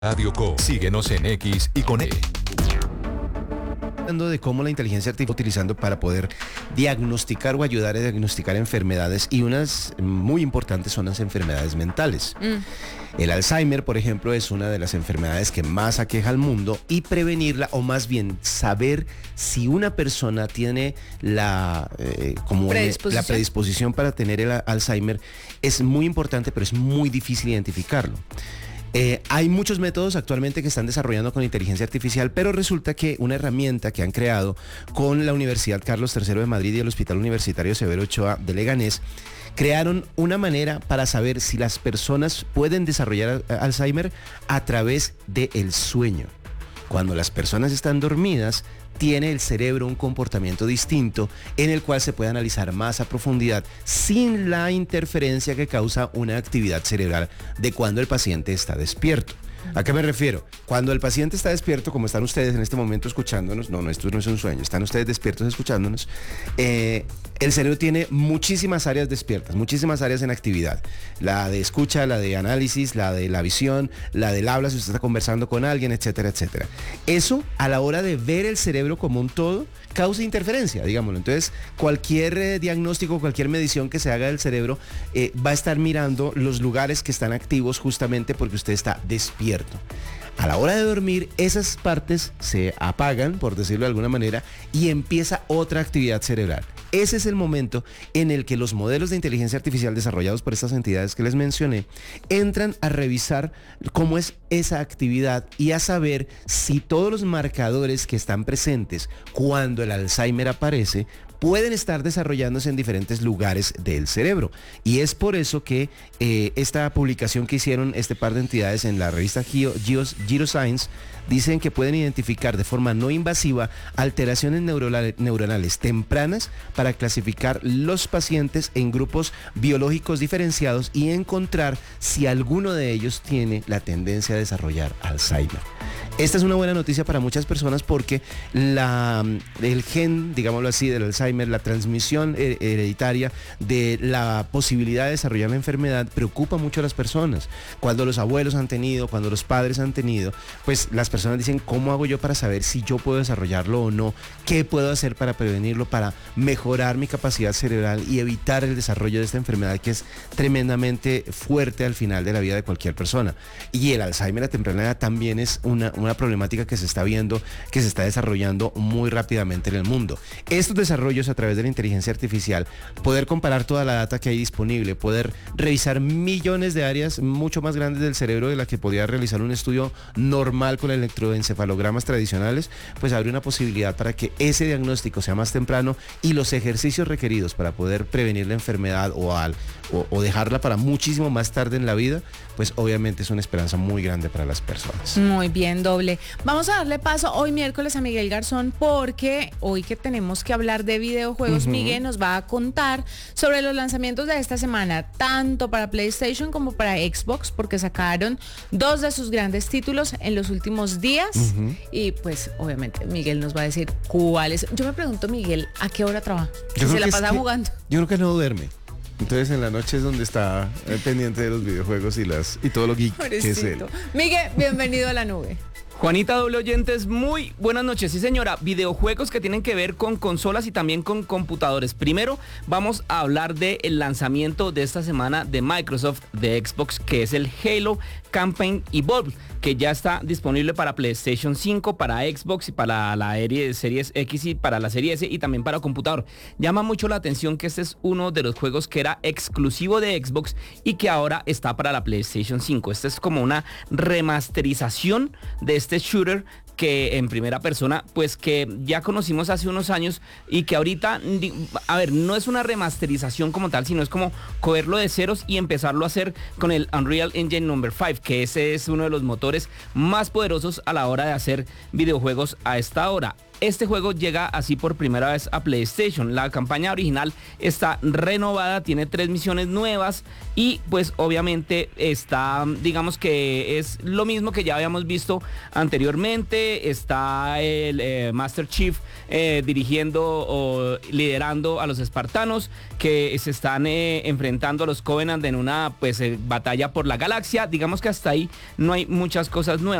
Radio Co. Síguenos en X y con E. Hablando de cómo la inteligencia artificial está utilizando para poder diagnosticar o ayudar a diagnosticar enfermedades, y unas muy importantes son las enfermedades mentales. El Alzheimer, por ejemplo, es una de las enfermedades que más aqueja al mundo, y prevenirla, o más bien saber si una persona tiene la predisposición para tener el Alzheimer, es muy importante, pero es muy difícil identificarlo. Hay muchos métodos actualmente que están desarrollando con inteligencia artificial, pero resulta que una herramienta que han creado con la Universidad Carlos III de Madrid y el Hospital Universitario Severo Ochoa de Leganés, crearon una manera para saber si las personas pueden desarrollar Alzheimer a través del sueño. Cuando las personas están dormidas, tiene el cerebro un comportamiento distinto en el cual se puede analizar más a profundidad sin la interferencia que causa una actividad cerebral de cuando el paciente está despierto. ¿A qué me refiero? Cuando el paciente está despierto, como están ustedes en este momento escuchándonos, no, esto no es un sueño, están ustedes despiertos escuchándonos, el cerebro tiene muchísimas áreas despiertas, muchísimas áreas en actividad. La de escucha, la de análisis, la de la visión, la del habla si usted está conversando con alguien, etcétera, etcétera. Eso, a la hora de ver el cerebro como un todo, causa interferencia, digámoslo. Entonces, cualquier diagnóstico, cualquier medición que se haga del cerebro va a estar mirando los lugares que están activos justamente porque usted está despierto. A la hora de dormir, esas partes se apagan, por decirlo de alguna manera, y empieza otra actividad cerebral. Ese es el momento en el que los modelos de inteligencia artificial desarrollados por estas entidades que les mencioné entran a revisar cómo es esa actividad y a saber si todos los marcadores que están presentes cuando el Alzheimer aparece pueden estar desarrollándose en diferentes lugares del cerebro. Y es por eso que esta publicación que hicieron este par de entidades en la revista Neuroscience dicen que pueden identificar de forma no invasiva alteraciones neuronales tempranas para clasificar los pacientes en grupos biológicos diferenciados y encontrar si alguno de ellos tiene la tendencia a desarrollar Alzheimer. Esta es una buena noticia para muchas personas porque el gen, digámoslo así, del Alzheimer, la transmisión hereditaria de la posibilidad de desarrollar la enfermedad preocupa mucho a las personas. Cuando los abuelos han tenido, cuando los padres han tenido, pues las personas dicen, ¿cómo hago yo para saber si yo puedo desarrollarlo o no? ¿Qué puedo hacer para prevenirlo, para mejorar mi capacidad cerebral y evitar el desarrollo de esta enfermedad que es tremendamente fuerte al final de la vida de cualquier persona? Y el Alzheimer a temprana edad también es una problemática que se está viendo, que se está desarrollando muy rápidamente en el mundo. Estos desarrollos a través de la inteligencia artificial, poder comparar toda la data que hay disponible, poder revisar millones de áreas mucho más grandes del cerebro de la que podría realizar un estudio normal con electroencefalogramas tradicionales, pues abre una posibilidad para que ese diagnóstico sea más temprano y los ejercicios requeridos para poder prevenir la enfermedad o dejarla para muchísimo más tarde en la vida, pues obviamente es una esperanza muy grande para las personas. Muy bien, doble. Vamos a darle paso hoy miércoles a Miguel Garzón porque hoy que tenemos que hablar de videojuegos, Miguel nos va a contar sobre los lanzamientos de esta semana, tanto para PlayStation como para Xbox, porque sacaron dos de sus grandes títulos en los últimos días y pues obviamente Miguel nos va a decir cuáles. Yo me pregunto, Miguel, ¿a qué hora trabaja? ¿Se la pasa jugando? Yo creo que no duerme. Entonces en la noche es donde está pendiente de los videojuegos y todo lo geek que es él. Miguel, bienvenido a la nube. Juanita, doble oyentes, muy buenas noches. Sí, señora, videojuegos que tienen que ver con consolas y también con computadores. Primero, vamos a hablar del lanzamiento de esta semana de Microsoft, de Xbox, que es el Halo Campaign Evolved, que ya está disponible para PlayStation 5, para Xbox y para la Series X y para la Serie S y también para computador. Llama mucho la atención que este es uno de los juegos que era exclusivo de Xbox y que ahora está para la PlayStation 5. Este es como una remasterización de este shooter que en primera persona, pues que ya conocimos hace unos años y que ahorita, a ver, no es una remasterización como tal, sino es como cogerlo de ceros y empezarlo a hacer con el Unreal Engine No. 5, que ese es uno de los motores más poderosos a la hora de hacer videojuegos a esta hora. este juego llega así por primera vez a PlayStation. La campaña original está renovada, tiene 3 misiones nuevas y pues obviamente está, digamos que es lo mismo que ya habíamos visto anteriormente. Está el Master Chief dirigiendo o liderando a los espartanos que se están enfrentando a los Covenant en una pues batalla por la galaxia. Digamos que hasta ahí no hay muchas cosas nuevas.